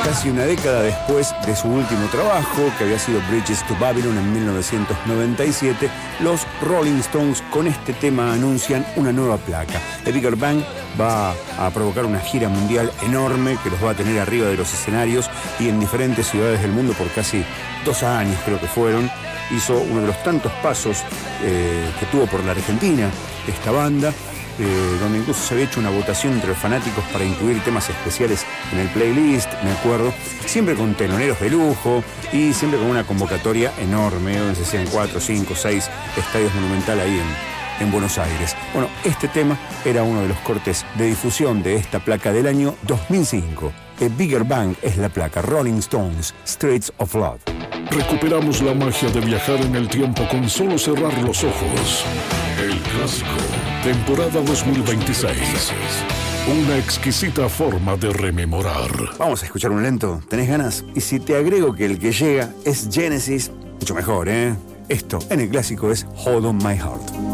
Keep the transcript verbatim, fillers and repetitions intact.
Casi una década después de su último trabajo, que había sido Bridges to Babylon en mil novecientos noventa y siete, los Rolling Stones con este tema anuncian una nueva placa. The Bigger Bang va a provocar una gira mundial enorme que los va a tener arriba de los escenarios y en diferentes ciudades del mundo por casi dos años, creo que fueron. Hizo uno de los tantos pasos eh, que tuvo por la Argentina esta banda, eh, donde incluso se había hecho una votación entre los fanáticos para incluir temas especiales en el playlist, me acuerdo, siempre con teloneros de lujo y siempre con una convocatoria enorme, donde se hacían cuatro, cinco, seis estadios Monumental ahí en, en Buenos Aires. Bueno, este tema era uno de los cortes de difusión de esta placa del año dos mil cinco. The Bigger Bang es la placa Rolling Stones, Streets of Love. Recuperamos la magia de viajar en el tiempo con solo cerrar los ojos. El clásico, temporada dos mil veintiséis. Una exquisita forma de rememorar. Vamos a escuchar un lento, ¿tenés ganas? Y si te agrego que el que llega es Genesis, mucho mejor, ¿eh? Esto en el clásico es Hold on My Heart.